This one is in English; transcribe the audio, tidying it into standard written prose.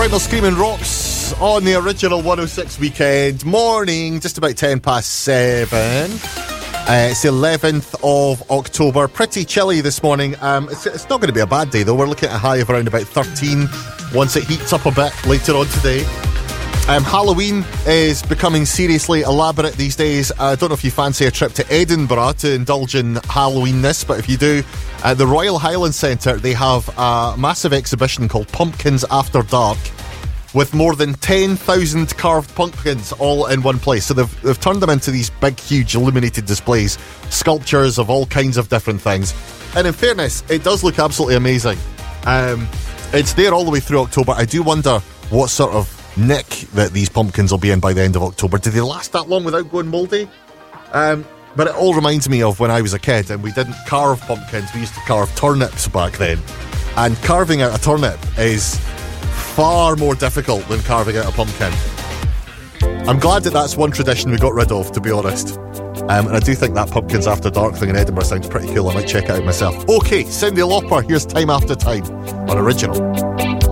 Primal Screaming Rocks on the original 106 weekend. Morning, just about 7:10. It's the 11th of October. Pretty chilly this morning. It's not going to be a bad day, though. We're looking at a high of around about 13 once it heats up a bit later on today. Halloween is becoming seriously elaborate these days. I don't know if you fancy a trip to Edinburgh to indulge in Halloweenness, but if you do, at the Royal Highland Centre, they have a massive exhibition called Pumpkins After Dark with more than 10,000 carved pumpkins all in one place. So they've turned them into these big, huge illuminated displays, sculptures of all kinds of different things. And in fairness, it does look absolutely amazing. It's there all the way through October. I do wonder what sort of nick that these pumpkins will be in by the end of October. Do they last that long without going mouldy? But it all reminds me of when I was a kid and we didn't carve pumpkins, we used to carve turnips back then. And carving out a turnip is far more difficult than carving out a pumpkin. I'm glad that that's one tradition we got rid of, to be honest. And I do think that Pumpkins After Dark thing in Edinburgh sounds pretty cool. I might check it out myself. Okay, Cyndi Lauper, here's Time After Time on Original.